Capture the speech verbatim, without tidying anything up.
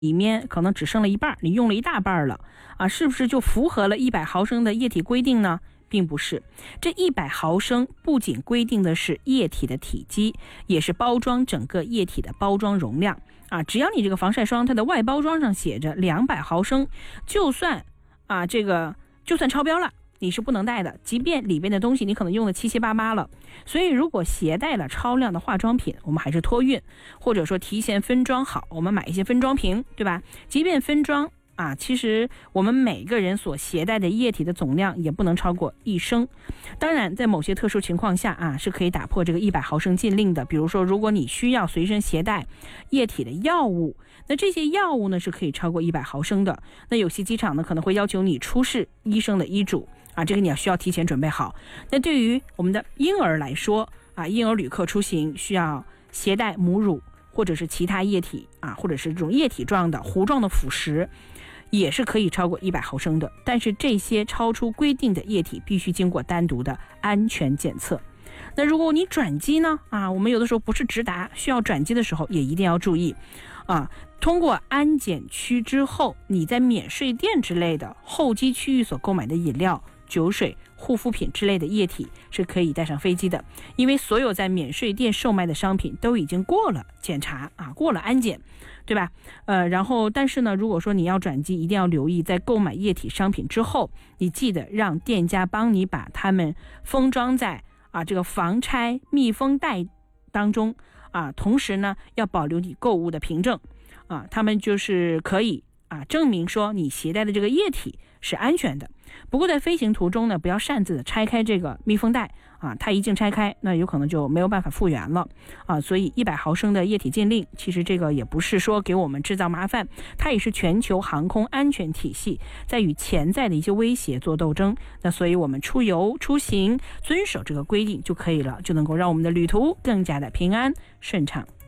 里面可能只剩了一半，你用了一大半了啊，是不是就符合了一百毫升的液体规定呢？并不是，这一百毫升不仅规定的是液体的体积，也是包装整个液体的包装容量啊。只要你这个防晒霜它的外包装上写着两百毫升，就算啊这个就算超标了，你是不能带的，即便里边的东西你可能用的七七八八了。所以如果携带了超量的化妆品，我们还是托运，或者说提前分装好，我们买一些分装瓶，对吧？即便分装啊，其实我们每个人所携带的液体的总量也不能超过一升。当然在某些特殊情况下啊，是可以打破这个一百毫升禁令的。比如说如果你需要随身携带液体的药物，那这些药物呢是可以超过一百毫升的。那有些机场呢可能会要求你出示医生的医嘱啊，这个你要需要提前准备好。那对于我们的婴儿来说啊，婴儿旅客出行需要携带母乳或者是其他液体啊，或者是这种液体状的糊状的辅食，也是可以超过一百毫升的。但是这些超出规定的液体必须经过单独的安全检测。那如果你转机呢啊，我们有的时候不是直达，需要转机的时候也一定要注意啊。通过安检区之后，你在免税店之类的候机区域所购买的饮料、酒水、护肤品之类的液体是可以带上飞机的，因为所有在免税店售卖的商品都已经过了检查啊，过了安检，对吧？呃，然后但是呢，如果说你要转机，一定要留意，在购买液体商品之后，你记得让店家帮你把它们封装在啊这个防拆密封袋当中啊，同时呢要保留你购物的凭证啊，他们就是可以啊证明说你携带的这个液体是安全的。不过在飞行途中呢，不要擅自的拆开这个密封袋啊，它一经拆开，那有可能就没有办法复原了啊。所以一百毫升的液体禁令，其实这个也不是说给我们制造麻烦，它也是全球航空安全体系在与潜在的一些威胁做斗争。那所以我们出游出行遵守这个规定就可以了，就能够让我们的旅途更加的平安顺畅。